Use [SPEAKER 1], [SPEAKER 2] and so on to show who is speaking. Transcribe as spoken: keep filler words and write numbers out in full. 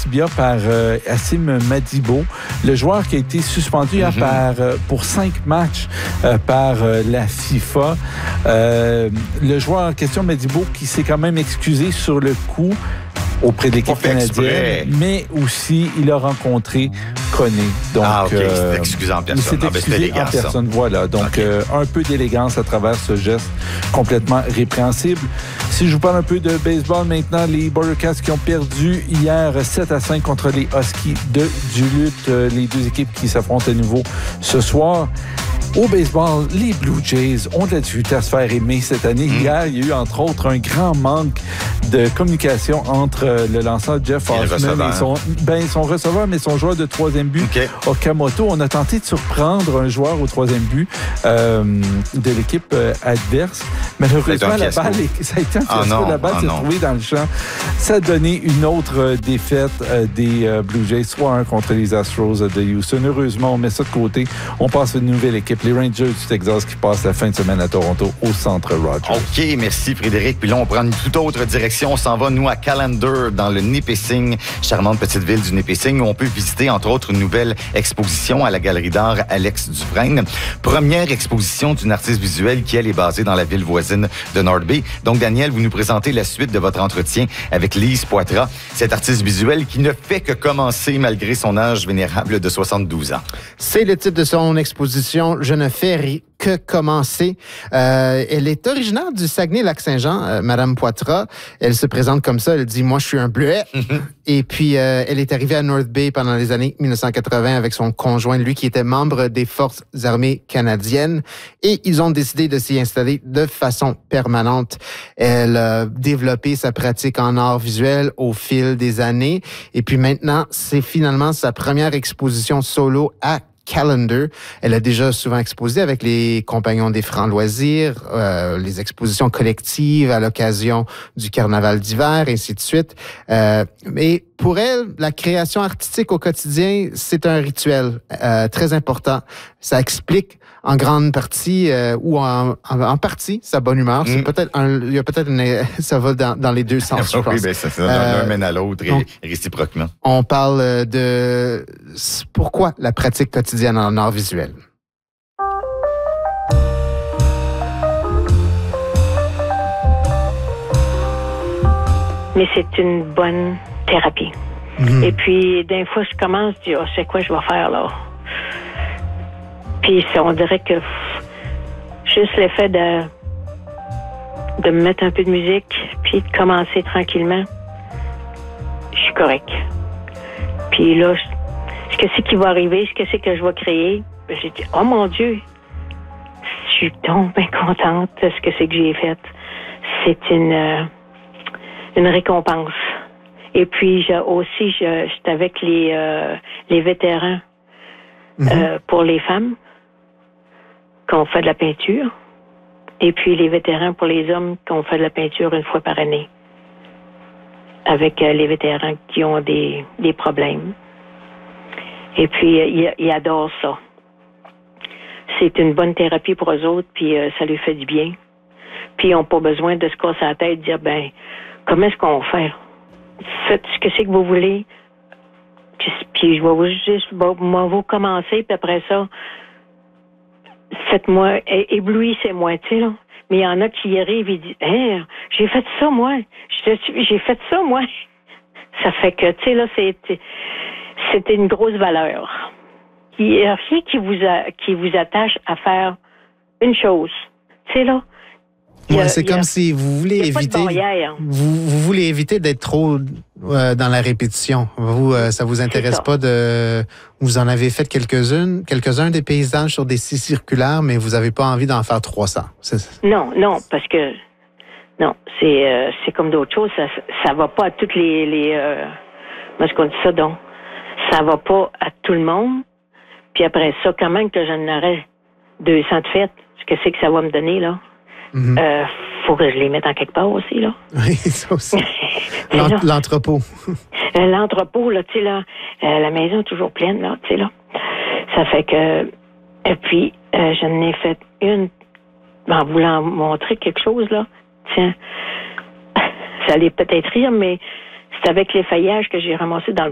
[SPEAKER 1] tibia par euh, Hassim Madibo, le joueur qui a été suspendu mm-hmm. par, euh, pour cinq matchs euh, par euh, la FIFA. Euh, le joueur en question, Madibo, qui s'est quand même excusé sur le coup auprès de l'équipe canadienne, mais aussi il a rencontré Koné. Donc,
[SPEAKER 2] ah, OK.
[SPEAKER 1] Euh,
[SPEAKER 2] il s'est excusé en personne.
[SPEAKER 1] Il s'est excusé ah, ben, en personne, ça. Voilà. Donc, okay. euh, un peu d'élégance à travers ce geste complètement répréhensible. Si je vous parle un peu de baseball maintenant, les Border Cats qui ont perdu hier sept à cinq contre les Huskies de Duluth. Euh, les deux équipes qui s'affrontent à nouveau ce soir. Au baseball, les Blue Jays ont de la difficulté à se faire aimer cette année. Mmh. Hier, il y a eu entre autres un grand manque de communication entre le lanceur Jeff Hoffman et son, ben, son receveur, mais son joueur de troisième but, okay. Okamoto. On a tenté de surprendre un joueur au troisième but euh, de l'équipe euh, adverse. Malheureusement, la balle, est, ça a été un fiasco. Ah la balle ah s'est non. trouvée dans le champ. Ça a donné une autre euh, défaite euh, des euh, Blue Jays, trois un contre les Astros de Houston. Heureusement, on met ça de côté. On passe à une nouvelle équipe. Les Rangers du Texas qui passent la fin de semaine à Toronto au Centre Rogers.
[SPEAKER 2] OK, merci Frédéric. Puis là, on prend une toute autre direction. On s'en va, nous, à Callander, dans le Nipissing, charmante petite ville du Nipissing, où on peut visiter, entre autres, une nouvelle exposition à la Galerie d'art Alex Dufresne. Première exposition d'une artiste visuelle qui, elle, est basée dans la ville voisine de North Bay. Donc, Daniel, vous nous présentez la suite de votre entretien avec Lise Poitras, cette artiste visuelle qui ne fait que commencer malgré son âge vénérable de soixante-douze ans.
[SPEAKER 3] C'est le titre de son exposition. Je ne fais que commencer. Euh, elle est originaire du Saguenay-Lac-Saint-Jean, euh, Madame Poitras. Elle se présente comme ça. Elle dit, moi, je suis un bleuet. Et puis, euh, elle est arrivée à North Bay pendant les années dix-neuf cent quatre-vingts avec son conjoint, lui, qui était membre des Forces armées canadiennes. Et ils ont décidé de s'y installer de façon permanente. Elle a développé sa pratique en art visuel au fil des années. Et puis maintenant, c'est finalement sa première exposition solo à Callander. Elle a déjà souvent exposé avec les Compagnons des Francs Loisirs, euh, les expositions collectives à l'occasion du Carnaval d'hiver, ainsi de suite. Euh, mais pour elle, la création artistique au quotidien, c'est un rituel euh, très important. Ça explique en grande partie euh, ou en, en, en partie sa bonne humeur. Mm. C'est peut-être un, il y a peut-être une, ça va dans, dans les deux sens. Je pense.
[SPEAKER 2] Oui, ben ça, ça euh, l'un mène à l'autre donc, et réciproquement.
[SPEAKER 3] On parle de pourquoi la pratique quotidienne en art visuel.
[SPEAKER 4] Mais c'est une bonne thérapie. Mm-hmm. Et puis, d'un fois, je commence, je dis, oh, c'est quoi je vais faire là? Puis, on dirait que pff, juste l'effet de, de me mettre un peu de musique, puis de commencer tranquillement, je suis correct. Puis là, ce que c'est qui va arriver, ce que c'est que je vais créer, j'ai dit, oh mon Dieu, je suis donc bien contente de ce que c'est que j'ai fait. C'est une, euh, une récompense. Et puis, j'ai aussi, je, j'étais avec les, euh, les vétérans mm-hmm. euh, pour les femmes, qu'on fait de la peinture, et puis les vétérans pour les hommes qu'on fait de la peinture une fois par année, avec euh, les vétérans qui ont des, des problèmes. Et puis, euh, ils, ils adorent ça. C'est une bonne thérapie pour eux autres, puis euh, ça lui fait du bien. Puis ils n'ont pas besoin de se casser la tête, de dire, ben, comment est-ce qu'on fait? Faites ce que c'est que vous voulez, puis, puis je vais vous juste, moi, vous commencer, puis après ça, faites-moi, éblouissez-moi, tu sais, là. Mais il y en a qui y arrivent et disent, hey, j'ai fait ça, moi. J'ai fait ça, moi. Ça fait que, tu sais, là, c'était, c'était une grosse valeur. Il n'y a rien qui vous, a, qui vous attache à faire une chose. Tu sais, là.
[SPEAKER 3] Ouais, a, c'est comme a, si vous voulez éviter, vous, vous voulez éviter d'être trop euh, dans la répétition. Vous, euh, ça vous intéresse pas de, vous en avez fait quelques-unes, quelques-uns des paysages sur des scies circulaires, mais vous avez pas envie d'en faire trois cents. C'est...
[SPEAKER 4] Non, non, parce que non, c'est euh, c'est comme d'autres choses. Ça, ça va pas à toutes les, les euh, moi je dis ça donc, ça va pas à tout le monde. Puis après ça, quand même que j'en aurais deux cents de fêtes, ce que c'est que ça va me donner là. Mm-hmm. Euh, faut que je les mette en quelque part aussi, là.
[SPEAKER 3] Oui, ça aussi. L'ent- l'entrepôt.
[SPEAKER 4] L'entrepôt, là, tu sais, là, euh, la maison est toujours pleine, là, tu sais, là. Ça fait que... Et puis, euh, j'en ai fait une en voulant montrer quelque chose, là. Tiens, ça allait peut-être rire, mais c'est avec les feuillages que j'ai ramassés dans le